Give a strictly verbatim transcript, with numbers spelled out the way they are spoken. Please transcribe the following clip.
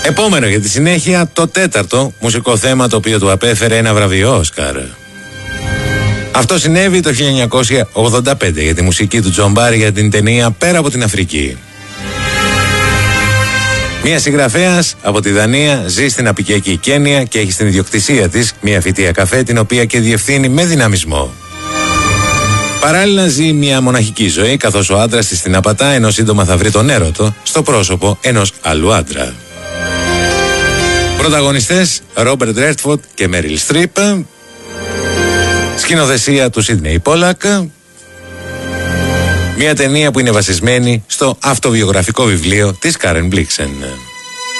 Επόμενο για τη συνέχεια, το τέταρτο μουσικό θέμα το οποίο του απέφερε ένα βραβείο Όσκαρ. Αυτό συνέβη το χίλια εννιακόσια ογδόντα πέντε για τη μουσική του Τζον Μπάρι για την ταινία «Πέρα από την Αφρική». Μία συγγραφέας από τη Δανία ζει στην απικιακή Κένια και έχει στην ιδιοκτησία της μία φυτεία καφέ, την οποία και διευθύνει με δυναμισμό. Παράλληλα ζει μια μοναχική ζωή, καθώς ο άντρας της την απατά, ενώ σύντομα θα βρει τον έρωτο στο πρόσωπο ενός άλλου άντρα. Πρωταγωνιστές Ρόμπερτ Ρέντφορντ και Μέριλ Στριπ. Σκηνοθεσία του Σίδνεϊ Πόλακ. Μια ταινία που είναι βασισμένη στο αυτοβιογραφικό βιβλίο της Κάρεν Μπλίξεν.